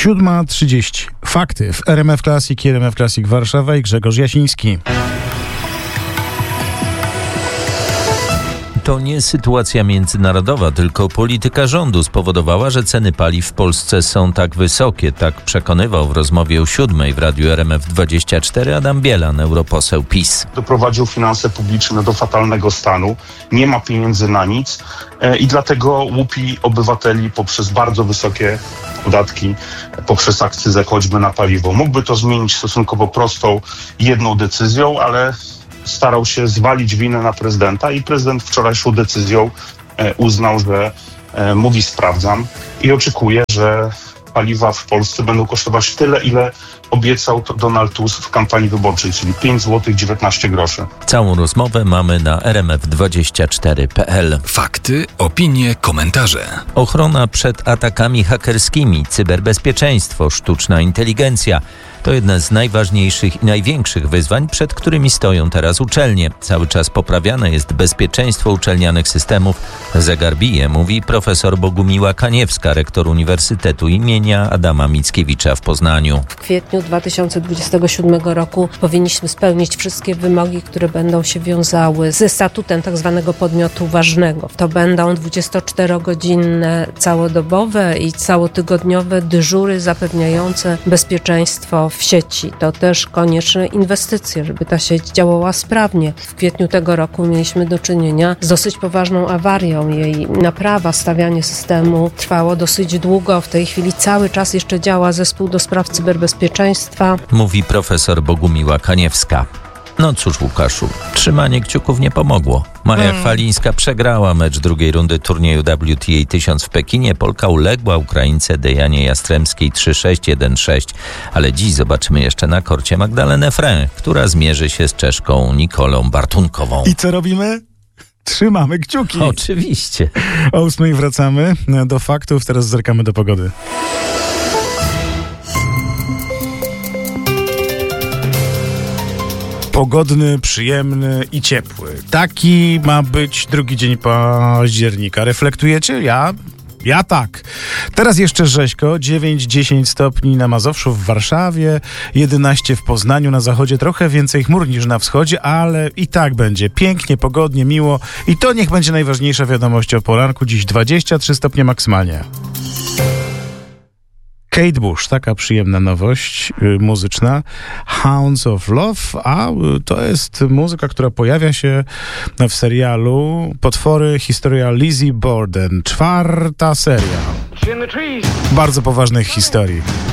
7:30. Fakty w RMF Classic i RMF Classic Warszawa i Grzegorz Jasiński. To nie sytuacja międzynarodowa, tylko polityka rządu spowodowała, że ceny paliw w Polsce są tak wysokie. Tak przekonywał w rozmowie o 7:00 w radiu RMF24 Adam Bielan, europoseł PiS. Doprowadził finanse publiczne do fatalnego stanu, nie ma pieniędzy na nic i dlatego łupi obywateli poprzez bardzo wysokie podatki, poprzez akcyzę choćby na paliwo. Mógłby to zmienić stosunkowo prostą, jedną decyzją, ale starał się zwalić winę na prezydenta i prezydent wczorajszą decyzją uznał, że mówi sprawdzam i oczekuje, że paliwa w Polsce będą kosztować tyle, ile obiecał to Donald Tusk w kampanii wyborczej, czyli 5 zł 19 groszy. Całą rozmowę mamy na rmf24.pl. Fakty, opinie, komentarze. Ochrona przed atakami hakerskimi, cyberbezpieczeństwo, sztuczna inteligencja. To jedne z najważniejszych i największych wyzwań, przed którymi stoją teraz uczelnie. Cały czas poprawiane jest bezpieczeństwo uczelnianych systemów. Zegar bije, mówi profesor Bogumiła Kaniewska, rektor Uniwersytetu imienia Adama Mickiewicza w Poznaniu. W kwietniu 2027 roku powinniśmy spełnić wszystkie wymogi, które będą się wiązały ze statutem tak zwanego podmiotu ważnego. To będą 24-godzinne, całodobowe i całotygodniowe dyżury zapewniające bezpieczeństwo w sieci. To też konieczne inwestycje, żeby ta sieć działała sprawnie. W kwietniu tego roku mieliśmy do czynienia z dosyć poważną awarią. Jej naprawa, stawianie systemu trwało dosyć długo. W tej chwili cały czas jeszcze działa zespół do spraw cyberbezpieczeństwa. Mówi profesor Bogumiła Kaniewska. No cóż, Łukaszu, trzymanie kciuków nie pomogło. Maja Chwalińska przegrała mecz drugiej rundy turnieju WTA 1000 w Pekinie. Polka uległa Ukraińce Dejanie Jastrzębskiej 3-6, 1-6. Ale dziś zobaczymy jeszcze na korcie Magdalenę Frę, która zmierzy się z Czeszką Nikolą Bartunkową. I co robimy? Trzymamy kciuki. Oczywiście. O 8:00 wracamy do faktów, teraz zerkamy do pogody. Pogodny, przyjemny i ciepły. Taki ma być drugi dzień października. Reflektujecie? Ja tak. Teraz jeszcze rzeźko, 9-10 stopni na Mazowszu, w Warszawie, 11 w Poznaniu, na zachodzie trochę więcej chmur niż na wschodzie, ale i tak będzie pięknie, pogodnie, miło i to niech będzie najważniejsza wiadomość o poranku. Dziś 23 stopnie maksymalnie. Kate Bush, taka przyjemna nowość muzyczna, Hounds of Love, a to jest muzyka, która pojawia się w serialu Potwory, historia Lizzie Borden, 4. seria. Bardzo poważnych historii.